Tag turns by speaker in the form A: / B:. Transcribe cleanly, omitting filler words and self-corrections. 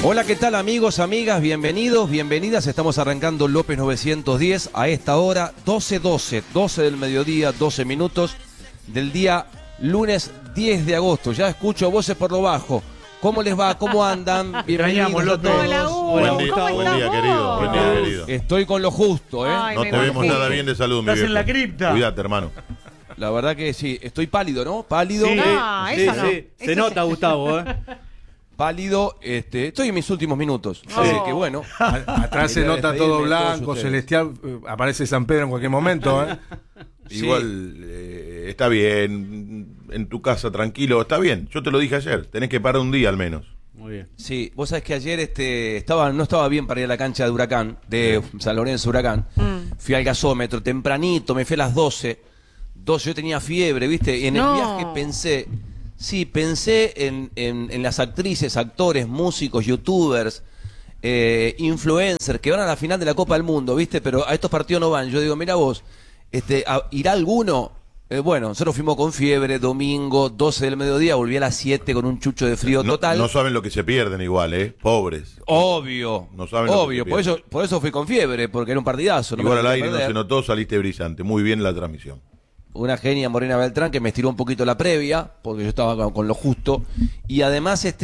A: Hola, ¿qué tal amigos, amigas? Bienvenidos, bienvenidas. Estamos arrancando López 910 a esta hora, 12 del mediodía, 12 minutos del día lunes 10 de agosto. Ya escucho voces por lo bajo. ¿Cómo les va? ¿Cómo andan? Bienvenidos a todos.
B: Hola,
C: Buen día, querido. Buen día, querido.
A: Estoy con lo justo, ¿eh?
B: Ay,
C: No te vemos nada bien de salud, mi
D: Estás
C: viejo.
D: en la cripta.
C: Cuídate, hermano.
A: La verdad que sí, estoy pálido, ¿no? Pálido.
D: Sí,
B: No,
D: sí,
B: eso no.
D: sí. Se
B: Eso
D: nota,
B: sí.
D: Gustavo,
A: Pálido, estoy en mis últimos minutos.
B: Oh.
A: Así que bueno.
E: Atrás se
A: Quería
E: nota
A: despedirme
E: todo
A: de todos
E: blanco,
A: ustedes.
E: celestial. Aparece San Pedro en cualquier momento, ¿eh?
A: Sí.
C: Igual, está bien. En tu casa, tranquilo, está bien. Yo te lo dije ayer. Tenés que parar un día al menos.
D: Muy bien.
A: Sí, vos sabés que ayer no estaba bien para ir a la cancha de Huracán, de San Lorenzo Huracán. Fui al gasómetro tempranito, me fui a las 12, yo tenía fiebre, ¿viste? Y en el
B: No.
A: viaje pensé en las actrices, actores, músicos, youtubers, influencers que van a la final de la Copa del Mundo, ¿viste? Pero a estos partidos no van. Yo digo, mira vos, ¿irá alguno? Bueno, nosotros fuimos con fiebre, domingo, 12 del mediodía, volví a las 7 con un chucho de frío total.
C: No saben lo que se pierden igual, Pobres.
A: Obvio,
C: No saben lo que se
A: por eso fui con fiebre, porque era un partidazo. No
C: Igual
A: me
C: al
A: lo
C: aire
A: quería
C: no
A: perder.
C: se notó, saliste brillante. Muy bien la transmisión.
A: Una genia, Morena Beltrán, que me estiró un poquito la previa, porque yo estaba con lo justo. Y además,